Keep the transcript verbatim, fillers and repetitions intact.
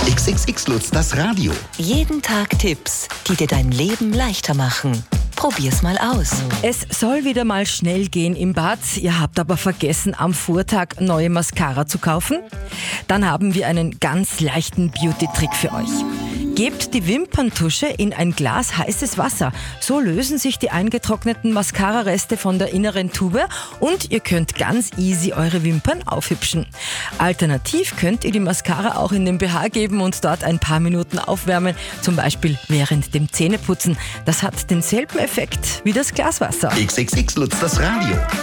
X X X Lutz, das Radio. Jeden Tag Tipps, die dir dein Leben leichter machen. Probier's mal aus. Es soll wieder mal schnell gehen im Bad. Ihr habt aber vergessen, am Vortag neue Mascara zu kaufen? Dann haben wir einen ganz leichten Beauty-Trick für euch. Gebt die Wimperntusche in ein Glas heißes Wasser. So lösen sich die eingetrockneten Mascara-Reste von der inneren Tube und ihr könnt ganz easy eure Wimpern aufhübschen. Alternativ könnt ihr die Mascara auch in den B H geben und dort ein paar Minuten aufwärmen, zum Beispiel während dem Zähneputzen. Das hat denselben Effekt wie das Glas Wasser. X X X Lutz, das Radio.